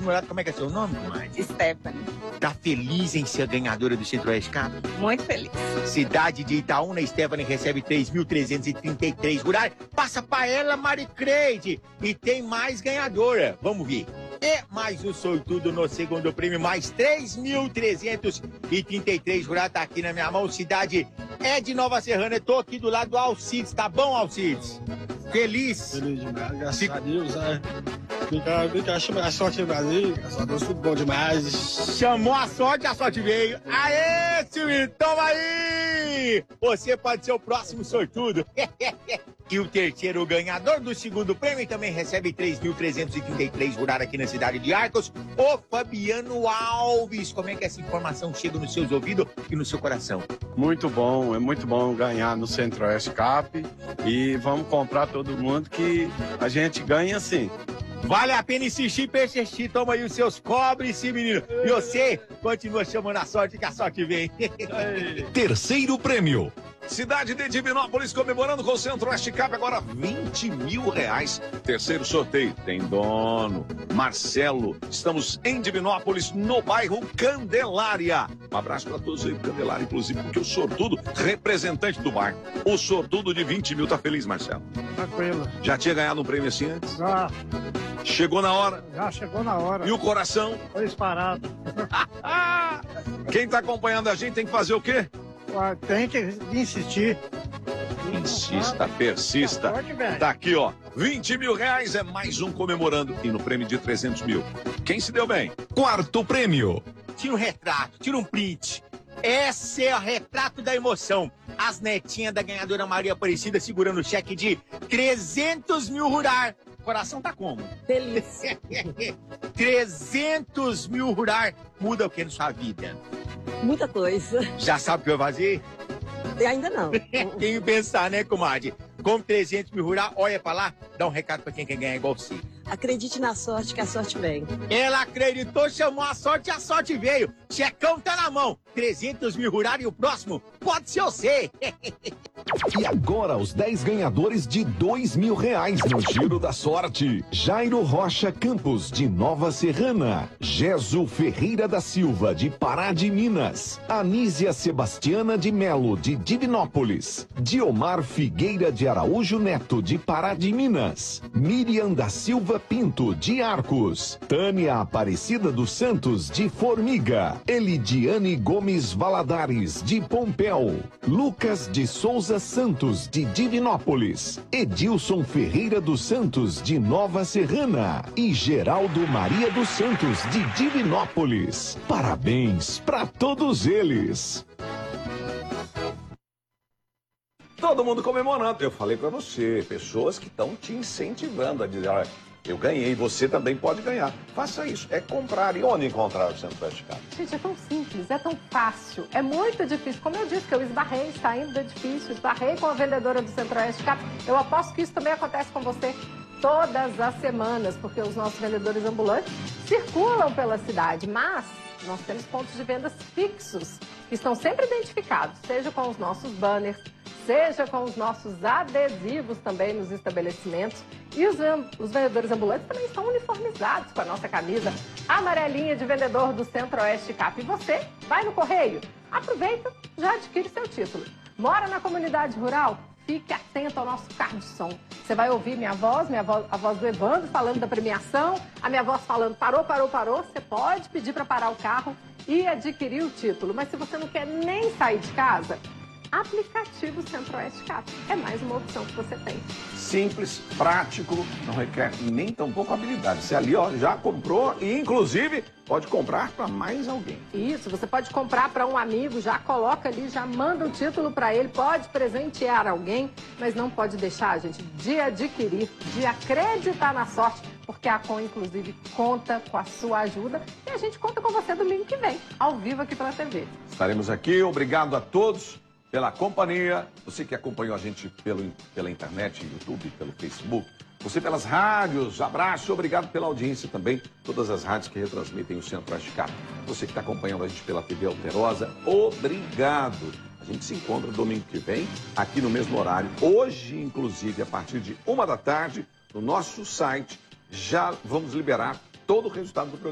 namorado, como é que é seu nome, comadre? Stephanie. Tá feliz em ser a ganhadora do Centro-Oeste Cup? Muito feliz. Cidade de Itaúna, Stephanie recebe 3.333 rurais. Passa pra ela, Maricreide. E tem mais ganhadora. Vamos ver. E mais um sortudo no segundo prêmio, mais 3.333 rurais. Tá aqui na minha mão. Cidade é de Nova Serrana. Eu tô aqui do lado do Alcides. Tá bom, Alcides? Feliz? Feliz demais, graças a Deus, né? A sorte do Brasil, graças a Deus, tudo bom demais. Chamou a sorte veio. Aê, Silvio, toma aí! Você pode ser o próximo sortudo. E o terceiro ganhador do segundo prêmio também recebe 3.333 rurais aqui na cidade de Arcos, o Fabiano Alves. Como é que essa informação chega nos seus ouvidos e no seu coração? Muito bom, é muito bom ganhar no Centro-Oeste Cup e vamos comprar todo mundo que a gente ganha sim. Vale a pena insistir e persistir. Toma aí os seus cobres, sim, menino. E você continua chamando a sorte, que a sorte vem. Terceiro prêmio. Cidade de Divinópolis comemorando com o Centro-Oeste Cup, agora 20 mil reais. Terceiro sorteio, tem dono, Marcelo. Estamos em Divinópolis, no bairro Candelária. Um abraço para todos aí do Candelária, inclusive, porque o sortudo, representante do bairro. O sortudo de 20 mil, tá feliz, Marcelo? Tranquilo. Já tinha ganhado um prêmio assim antes? Já, Chegou na hora? já chegou na hora. E o coração? Foi disparado. Quem tá acompanhando a gente tem que fazer o quê? Tem que insistir. Insista, persista. Pode, velho. Tá aqui, ó. 20 mil reais é mais um comemorando. E no prêmio de 300 mil. Quem se deu bem? Quarto prêmio. Tira um retrato, tira um print. Esse é o retrato da emoção. As netinhas da ganhadora Maria Aparecida segurando o cheque de 300 mil rurais. Coração tá como? Feliz. 300 mil rurais. Muda o que na sua vida? Muita coisa. Já sabe o que eu vou fazer? E ainda não. Tem que pensar, né, comadre? Com 300 mil rurais, olha pra lá, dá um recado pra quem quer ganhar igual você. Acredite na sorte, que a sorte vem. Ela acreditou, chamou a sorte veio. Checão tá na mão. 300 mil rurais e o próximo pode ser você. E agora os 10 ganhadores de 2 mil reais no Giro da Sorte. Jairo Rocha Campos, de Nova Serrana. Geso Ferreira da Silva, de Pará de Minas. Anísia Sebastiana de Melo, de Divinópolis. Diomar Figueira de Araújo Neto, de Pará de Minas. Miriam da Silva Pinto, de Arcos. Tânia Aparecida dos Santos, de Formiga. Elidiane Gomes Valadares, de Pompéu. Lucas de Souza Santos, de Divinópolis. Edilson Ferreira dos Santos, de Nova Serrana. E Geraldo Maria dos Santos, de Divinópolis. Parabéns para todos eles. Todo mundo comemorando. Eu falei pra você, pessoas que estão te incentivando a dizer, olha, eu ganhei, você também pode ganhar. Faça isso, é comprar. E onde encontrar o Centro-Oeste Cup? Gente, é tão simples, é tão fácil, é muito difícil. Como eu disse, que eu esbarrei saindo do edifício, esbarrei com a vendedora do Centro-Oeste Cup. Eu aposto que isso também acontece com você todas as semanas, porque os nossos vendedores ambulantes circulam pela cidade, mas nós temos pontos de vendas fixos, que estão sempre identificados, seja com os nossos banners, seja com os nossos adesivos também nos estabelecimentos. E os vendedores ambulantes também estão uniformizados com a nossa camisa amarelinha de vendedor do Centro-Oeste Cup. E você vai no correio? Aproveita, já adquire seu título. Mora na comunidade rural? Fique atento ao nosso carro de som. Você vai ouvir minha voz, a voz do Evandro falando da premiação, a minha voz falando parou, parou, parou. Você pode pedir para parar o carro e adquirir o título. Mas se você não quer nem sair de casa, aplicativo Centro-Oeste Cup é mais uma opção que você tem. Simples, prático, não requer nem tão pouco habilidade. Você ali, ó, já comprou e, inclusive, pode comprar para mais alguém. Isso, você pode comprar para um amigo, já coloca ali, já manda o título para ele, pode presentear alguém, mas não pode deixar, gente, de adquirir, de acreditar na sorte, porque a Com, inclusive, conta com a sua ajuda e a gente conta com você domingo que vem, ao vivo aqui pela TV. Estaremos aqui, obrigado a todos pela companhia, você que acompanhou a gente pela internet, YouTube, pelo Facebook, você pelas rádios, abraço, obrigado pela audiência também, todas as rádios que retransmitem o Centro-Oeste Cup. Você que está acompanhando a gente pela TV Alterosa, obrigado. A gente se encontra domingo que vem, aqui no mesmo horário. Hoje, inclusive, a partir de 1 da tarde, no nosso site, já vamos liberar todo o resultado do programa.